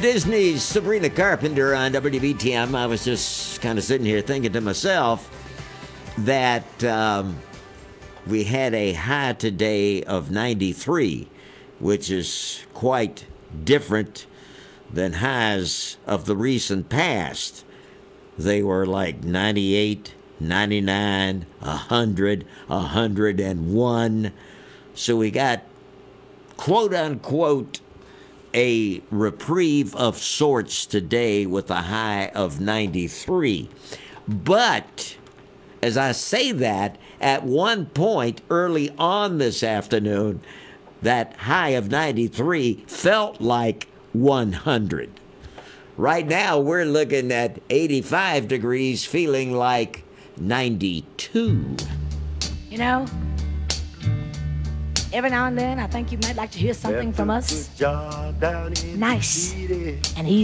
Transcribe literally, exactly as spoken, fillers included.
Disney's Sabrina Carpenter on W B T M. I was just kind of sitting here thinking to myself that um, we had a high today of ninety-three, which is quite different than highs of the recent past. They were like ninety-eight, ninety-nine, one hundred, one hundred one. So we got, quote unquote, a reprieve of sorts today with a high of ninety-three. But as I say that, at one point early on this afternoon, that high of ninety-three felt like one hundred. Right now, we're looking at eighty-five degrees, feeling like ninety-two. You know, every now and then, I think you might like to hear something from us. Nice and easy.